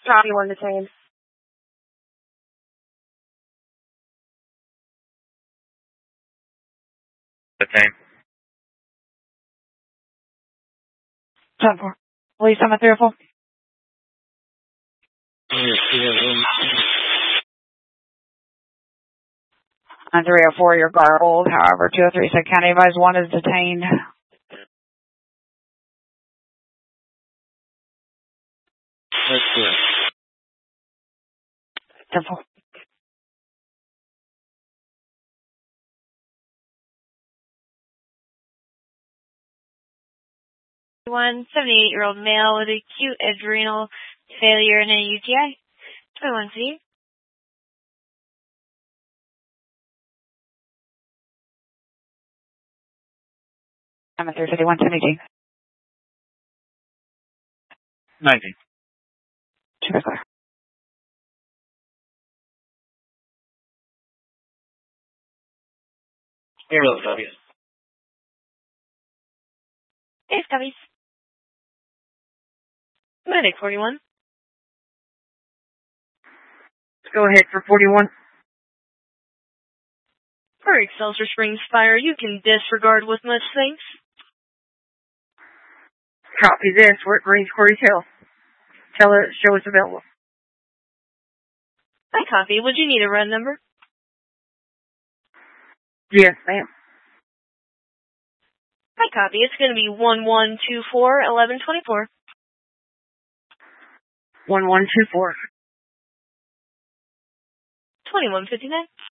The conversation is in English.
Copy, one detained. Detained. 10-4. Police on the 304. On 304, you're garbled. However, 203 said County advised 1 is detained. That's good. 10-4. One 78-year-old male with acute adrenal failure and a UTI. 21C. I'm at 351, 17. 19. 2 is clear. Ambulance copies. Ace copies. Medic 41. Go ahead for 41. For Excelsior Springs Fire, you can disregard with much thanks. Copy this. We're at Greens Quarry Hill. Tell her show is available. I copy. Would you need a run number? Yes, ma'am. I copy. It's going to be 1124-1124. 1124. 2159.